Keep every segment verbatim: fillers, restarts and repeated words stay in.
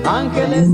ángeles.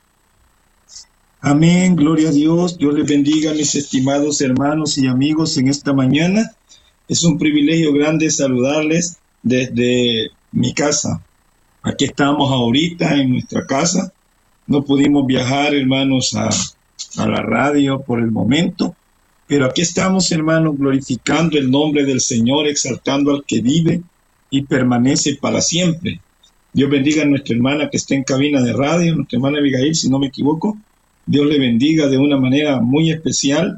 Amén, gloria a Dios. Dios les bendiga, mis estimados hermanos y amigos, en esta mañana. Es un privilegio grande saludarles desde mi casa. Aquí estamos ahorita en nuestra casa. No pudimos viajar, hermanos, a, a la radio por el momento, pero aquí estamos, hermanos, glorificando el nombre del Señor, exaltando al que vive y permanece para siempre. Dios bendiga a nuestra hermana que está en cabina de radio, nuestra hermana Abigail, si no me equivoco. Dios le bendiga de una manera muy especial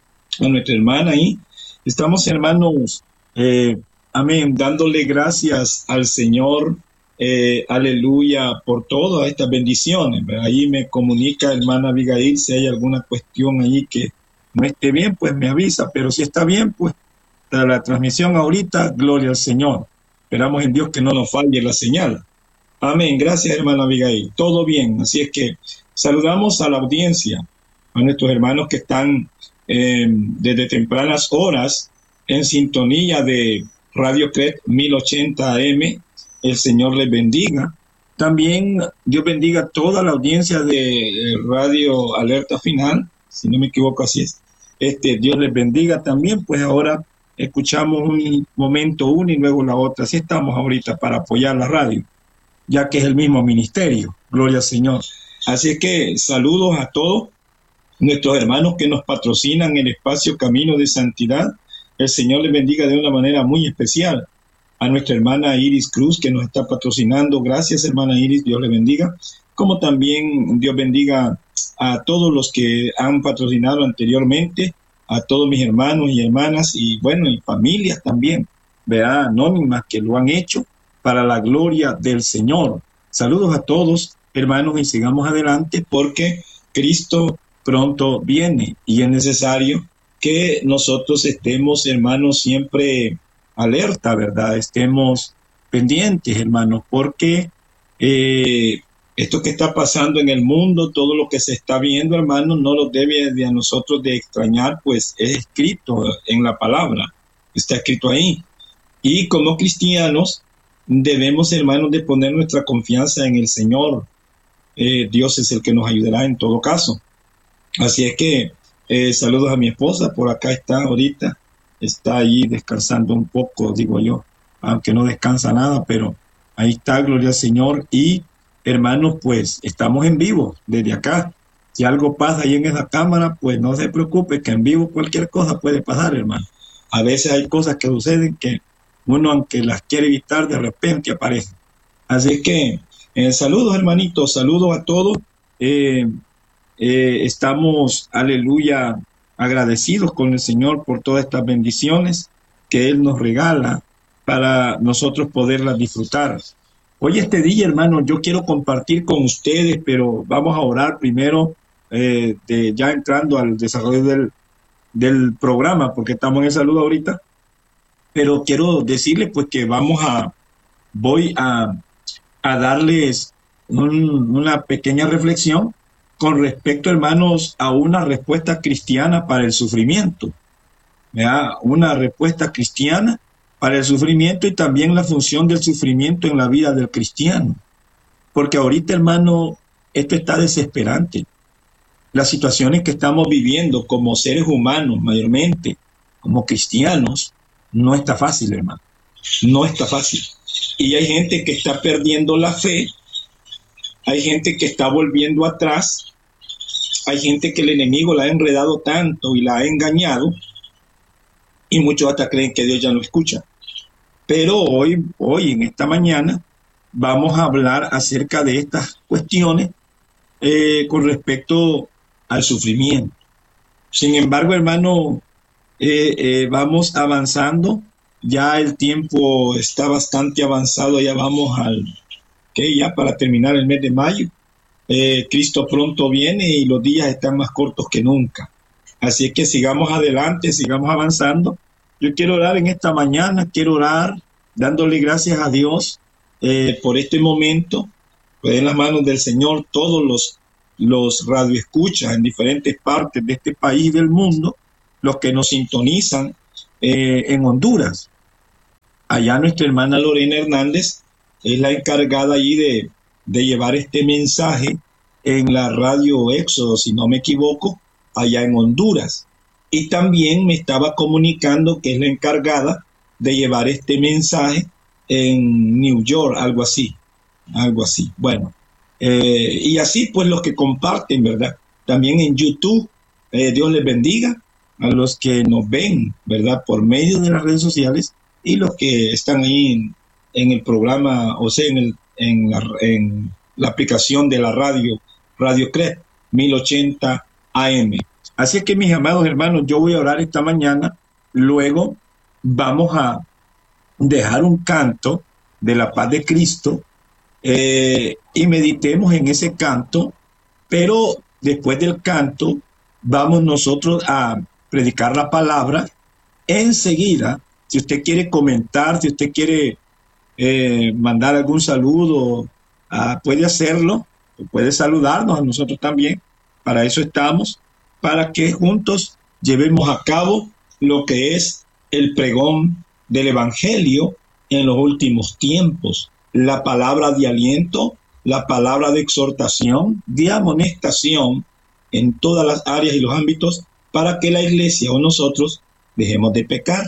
a nuestra hermana ahí. Estamos, hermanos, eh, amén, dándole gracias al Señor, eh, aleluya, por todas estas bendiciones. Ahí me comunica hermana Abigail si hay alguna cuestión ahí que no esté bien, pues me avisa, pero si está bien, pues para la transmisión ahorita, gloria al Señor. Esperamos en Dios que no nos falle la señal. Amén, gracias hermana Abigail, todo bien. Así es que saludamos a la audiencia, a nuestros hermanos que están eh, desde tempranas horas en sintonía de Radio C R E T mil ochenta A M. El Señor les bendiga. También Dios bendiga a toda la audiencia de Radio Alerta Final, si no me equivoco así es. Este, Dios les bendiga también, pues ahora escuchamos un momento una y luego la otra. Así estamos ahorita para apoyar la radio, ya que es el mismo ministerio. Gloria al Señor. Así es que saludos a todos nuestros hermanos que nos patrocinan el espacio Camino de Santidad. El Señor les bendiga de una manera muy especial. A nuestra hermana Iris Cruz, que nos está patrocinando. Gracias, hermana Iris, Dios le bendiga. Como también Dios bendiga a todos los que han patrocinado anteriormente, a todos mis hermanos y hermanas, y bueno, y familias también, ¿verdad? Anónimas que lo han hecho para la gloria del Señor. Saludos a todos, hermanos, y sigamos adelante porque Cristo pronto viene y es necesario que nosotros estemos, hermanos, siempre alerta, ¿verdad? Estemos pendientes, hermanos, porque eh, esto que está pasando en el mundo, todo lo que se está viendo, hermanos, no lo debe de a nosotros de extrañar, pues es escrito en la palabra, está escrito ahí. Y como cristianos debemos, hermanos, de poner nuestra confianza en el Señor. Eh, Dios es el que nos ayudará en todo caso. Así es que eh, saludos a mi esposa, por acá está ahorita, está ahí descansando un poco, digo yo, aunque no descansa nada, pero ahí está, gloria al Señor. Y hermanos, pues estamos en vivo desde acá. Si algo pasa ahí en esa cámara, pues no se preocupe, que en vivo cualquier cosa puede pasar, hermano. A veces hay cosas que suceden que uno, aunque las quiere evitar, de repente aparecen. Así que eh, saludos, hermanitos, saludos a todos. Eh, eh, estamos, aleluya, agradecidos con el Señor por todas estas bendiciones que Él nos regala para nosotros poderlas disfrutar. Hoy este día, hermano, yo quiero compartir con ustedes, pero vamos a orar primero, eh, de, ya entrando al desarrollo del, del programa, porque estamos en el saludo ahorita, pero quiero decirles pues que vamos a, voy a, a darles un, una pequeña reflexión con respecto, hermanos, a una respuesta cristiana para el sufrimiento, ¿verdad? Una respuesta cristiana para el sufrimiento y también la función del sufrimiento en la vida del cristiano. Porque ahorita, hermano, esto está desesperante. Las situaciones que estamos viviendo como seres humanos, mayormente, como cristianos, no está fácil, hermano. No está fácil. Y hay gente que está perdiendo la fe. Hay gente que está volviendo atrás. Hay gente que el enemigo la ha enredado tanto y la ha engañado. Y muchos hasta creen que Dios ya no escucha. Pero hoy, hoy en esta mañana, vamos a hablar acerca de estas cuestiones eh, con respecto al sufrimiento. Sin embargo, hermano, eh, eh, vamos avanzando. Ya el tiempo está bastante avanzado. Ya vamos al, que ya para terminar el mes de mayo. Eh, Cristo pronto viene y los días están más cortos que nunca. Así es que sigamos adelante, sigamos avanzando. Yo quiero orar en esta mañana, quiero orar dándole gracias a Dios eh, por este momento. Pues en las manos del Señor todos los, los radioescuchas en diferentes partes de este país y del mundo, los que nos sintonizan eh, en Honduras. Allá nuestra hermana Lorena Hernández es la encargada allí de, de llevar este mensaje en la radio Éxodo, si no me equivoco, allá en Honduras. Y también me estaba comunicando que es la encargada de llevar este mensaje en New York, algo así, algo así. Bueno, eh, y así pues los que comparten, ¿verdad? También en YouTube, eh, Dios les bendiga a los que nos ven, ¿verdad? Por medio de las redes sociales y los que están ahí en, en el programa, o sea, en, el, en, la, en la aplicación de la radio, Radio C R E P mil ochenta A M. Así es que, mis amados hermanos, yo voy a orar esta mañana, luego vamos a dejar un canto de la paz de Cristo eh, y meditemos en ese canto, pero después del canto vamos nosotros a predicar la palabra. Enseguida, si usted quiere comentar, si usted quiere eh, mandar algún saludo, ah, puede hacerlo, puede saludarnos a nosotros también, para eso estamos, para que juntos llevemos a cabo lo que es el pregón del Evangelio en los últimos tiempos, la palabra de aliento, la palabra de exhortación, de amonestación en todas las áreas y los ámbitos, para que la iglesia o nosotros dejemos de pecar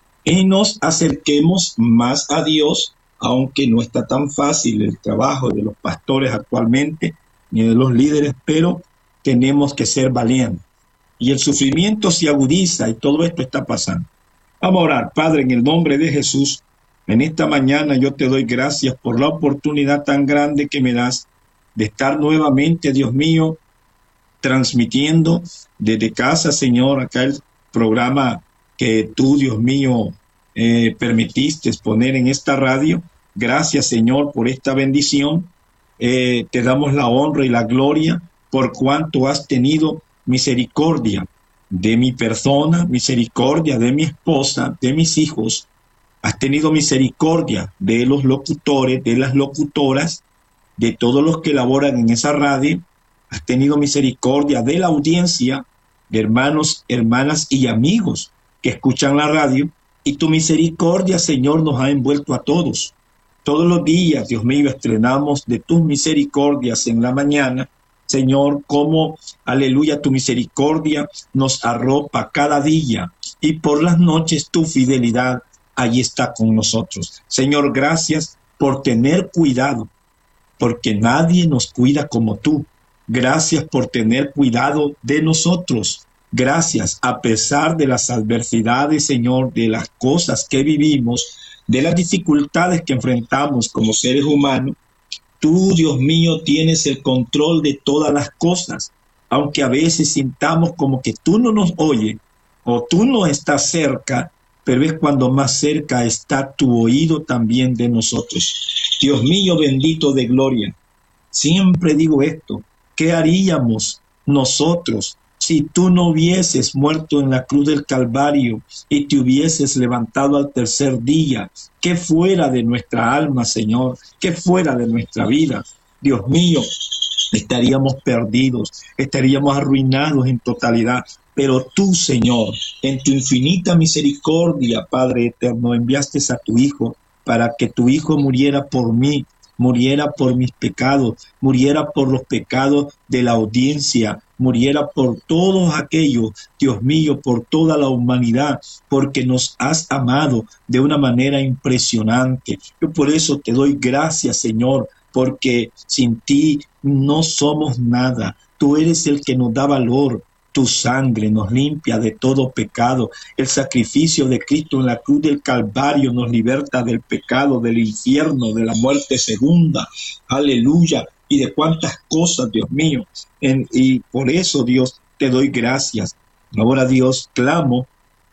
y nos acerquemos más a Dios, aunque no está tan fácil el trabajo de los pastores actualmente, ni de los líderes, pero tenemos que ser valientes. Y el sufrimiento se agudiza y todo esto está pasando. Vamos a orar. Padre, en el nombre de Jesús, en esta mañana yo te doy gracias por la oportunidad tan grande que me das de estar nuevamente, Dios mío, transmitiendo desde casa, Señor, acá el programa que tú, Dios mío, eh, permitiste poner en esta radio. Gracias, Señor, por esta bendición. Eh, te damos la honra y la gloria por cuanto has tenido misericordia de mi persona, misericordia de mi esposa, de mis hijos. Has tenido misericordia de los locutores, de las locutoras, de todos los que laboran en esa radio. Has tenido misericordia de la audiencia, de hermanos, hermanas y amigos que escuchan la radio. Y tu misericordia, Señor, nos ha envuelto a todos. Todos los días, Dios mío, estrenamos de tus misericordias en la mañana. Señor, como, aleluya, tu misericordia nos arropa cada día. Y por las noches tu fidelidad allí está con nosotros. Señor, gracias por tener cuidado, porque nadie nos cuida como tú. Gracias por tener cuidado de nosotros. Gracias, a pesar de las adversidades, Señor, de las cosas que vivimos, de las dificultades que enfrentamos como seres humanos. Tú, Dios mío, tienes el control de todas las cosas, aunque a veces sintamos como que tú no nos oyes o tú no estás cerca, pero es cuando más cerca está tu oído también de nosotros. Dios mío, bendito de gloria, siempre digo esto, ¿qué haríamos nosotros si tú no hubieses muerto en la cruz del Calvario y te hubieses levantado al tercer día? ¿Qué fuera de nuestra alma, Señor? ¿Qué fuera de nuestra vida? Dios mío, estaríamos perdidos, estaríamos arruinados en totalidad. Pero tú, Señor, en tu infinita misericordia, Padre eterno, enviaste a tu Hijo para que tu Hijo muriera por mí, muriera por mis pecados, muriera por los pecados de la audiencia, muriera por todos aquellos, Dios mío, por toda la humanidad, porque nos has amado de una manera impresionante. Yo por eso te doy gracias, Señor, porque sin ti no somos nada. Tú eres el que nos da valor. Tu sangre nos limpia de todo pecado. El sacrificio de Cristo en la cruz del Calvario nos liberta del pecado, del infierno, de la muerte segunda. Aleluya. Y de cuántas cosas, Dios mío. En, y por eso, Dios, te doy gracias. Ahora, Dios, clamo,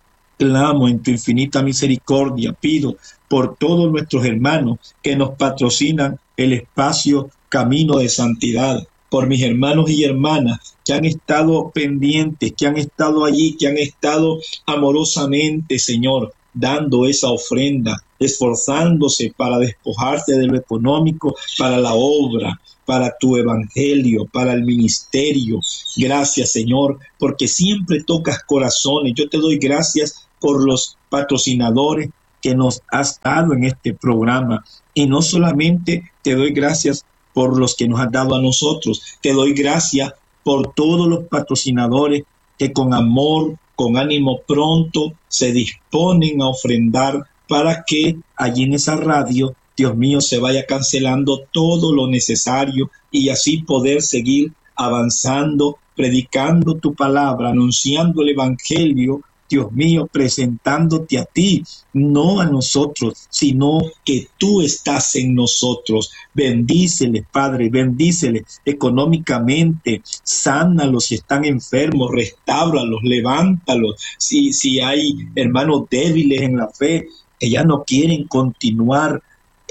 clamo en tu infinita misericordia. Pido por todos nuestros hermanos que nos patrocinan el espacio Camino de Santidad. Por mis hermanos y hermanas que han estado pendientes, que han estado allí, que han estado amorosamente, Señor, dando esa ofrenda, esforzándose para despojarse de lo económico, para la obra, para tu evangelio, para el ministerio. Gracias, Señor, porque siempre tocas corazones. Yo te doy gracias por los patrocinadores que nos has dado en este programa. Y no solamente te doy gracias por los que nos has dado a nosotros. Te doy gracias por todos los patrocinadores que con amor, con ánimo pronto, se disponen a ofrendar para que allí en esa radio, Dios mío, se vaya cancelando todo lo necesario y así poder seguir avanzando, predicando tu palabra, anunciando el evangelio, Dios mío, presentándote a ti, no a nosotros, sino que tú estás en nosotros. Bendíceles, Padre, bendíceles económicamente, sánalos si están enfermos, restáuralos, levántalos. Si, si hay hermanos débiles en la fe, que ya no quieren continuar,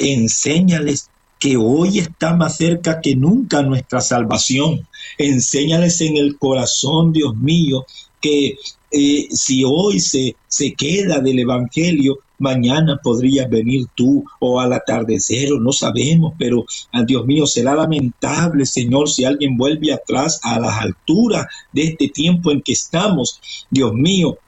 enséñales que hoy está más cerca que nunca nuestra salvación. Enséñales en el corazón, Dios mío, que eh, si hoy se, se queda del evangelio, mañana podrías venir tú o al atardecer, o no sabemos, pero ah, Dios mío, será lamentable, Señor, si alguien vuelve atrás a las alturas de este tiempo en que estamos. Dios mío,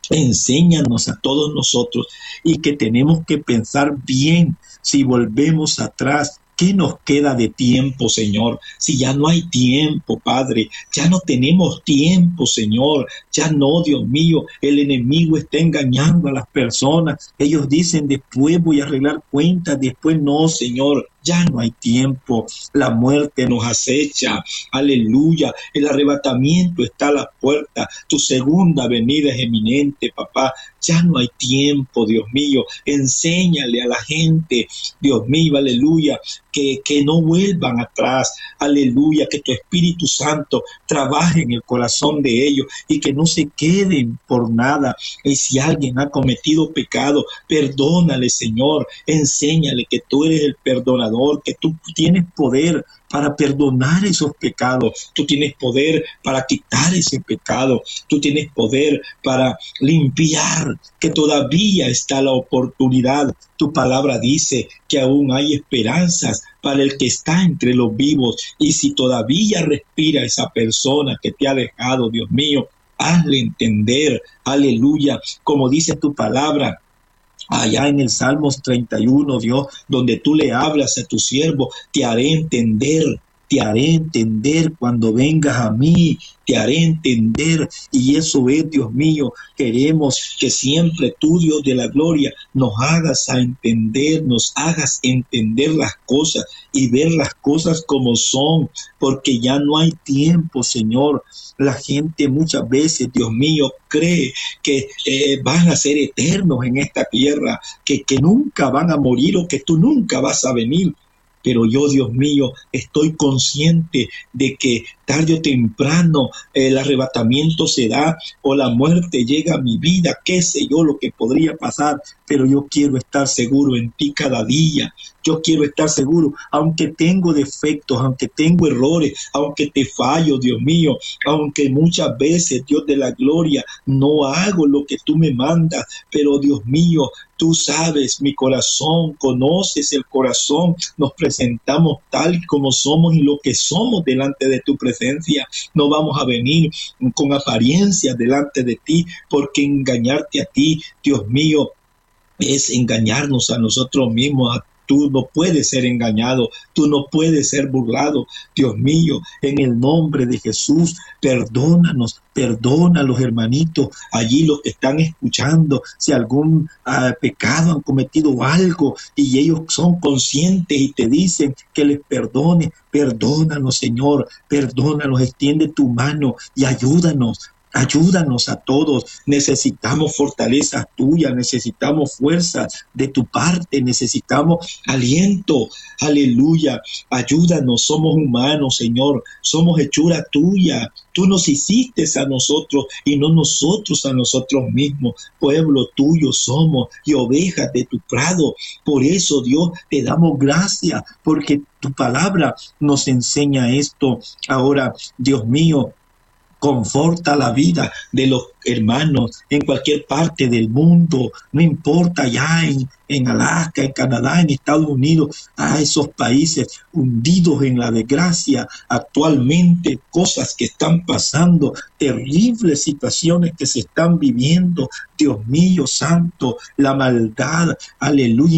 enséñanos a todos nosotros y que tenemos que pensar bien si volvemos atrás. ¿Qué nos queda de tiempo, Señor? Si ya no hay tiempo, Padre, ya no tenemos tiempo, Señor, ya no, Dios mío, el enemigo está engañando a las personas. Ellos dicen, después voy a arreglar cuentas, después no, Señor. Ya no hay tiempo, la muerte nos acecha, aleluya, el arrebatamiento está a la puerta, tu segunda venida es eminente, papá, ya no hay tiempo, Dios mío, enséñale a la gente, Dios mío, aleluya, que, que no vuelvan atrás, aleluya, que tu Espíritu Santo trabaje en el corazón de ellos y que no se queden por nada. Y si alguien ha cometido pecado, perdónale, Señor, enséñale que tú eres el perdonador, que tú tienes poder para perdonar esos pecados, tú tienes poder para quitar ese pecado, tú tienes poder para limpiar, que todavía está la oportunidad. Tu palabra dice que aún hay esperanzas para el que está entre los vivos, y si todavía respira esa persona que te ha dejado, Dios mío, hazle entender, aleluya, como dice tu palabra, allá en el Salmos treinta y uno, Dios, donde tú le hablas a tu siervo, te haré entender, te haré entender cuando vengas a mí, te haré entender. Y eso es, Dios mío, queremos que siempre tú, Dios de la gloria, nos hagas a entender, nos hagas entender las cosas y ver las cosas como son, porque ya no hay tiempo, Señor. La gente muchas veces, Dios mío, cree que eh, van a ser eternos en esta tierra, que, que nunca van a morir o que tú nunca vas a venir. Pero yo, Dios mío, estoy consciente de que tarde o temprano el arrebatamiento se da o la muerte llega a mi vida, qué sé yo lo que podría pasar, pero yo quiero estar seguro en ti cada día. Yo quiero estar seguro, aunque tengo defectos, aunque tengo errores, aunque te fallo, Dios mío, aunque muchas veces, Dios de la gloria, no hago lo que tú me mandas, pero Dios mío, tú sabes mi corazón, conoces el corazón, nos presentamos tal como somos y lo que somos delante de tu presencia. No vamos a venir con apariencias delante de ti, porque engañarte a ti, Dios mío, es engañarnos a nosotros mismos. A Tú no puedes ser engañado, tú no puedes ser burlado. Dios mío, en el nombre de Jesús, perdónanos, perdona a los hermanitos, allí los que están escuchando, si algún uh, pecado han cometido algo y ellos son conscientes y te dicen que les perdone, perdónanos, Señor, perdónanos, extiende tu mano y ayúdanos. Ayúdanos a todos, necesitamos fortalezas tuyas, necesitamos fuerzas de tu parte, necesitamos aliento, aleluya, ayúdanos, somos humanos, Señor, somos hechura tuya, tú nos hiciste a nosotros y no nosotros a nosotros mismos, pueblo tuyo somos y ovejas de tu prado. Por eso, Dios, te damos gracias, porque tu palabra nos enseña esto. Ahora, Dios mío, conforta la vida de los hermanos en cualquier parte del mundo, no importa ya en, en Alaska, en Canadá, en Estados Unidos, a esos países hundidos en la desgracia actualmente, cosas que están pasando, terribles situaciones que se están viviendo, Dios mío santo, la maldad, aleluya,